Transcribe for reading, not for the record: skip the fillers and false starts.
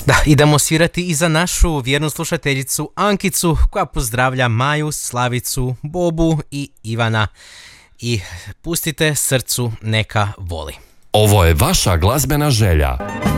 Da, idemo svirati i za našu vjernu slušateljicu Ankicu koja pozdravlja Maju, Slavicu, Bobu i Ivana. I pustite srcu neka voli. Ovo je vaša glazbena želja.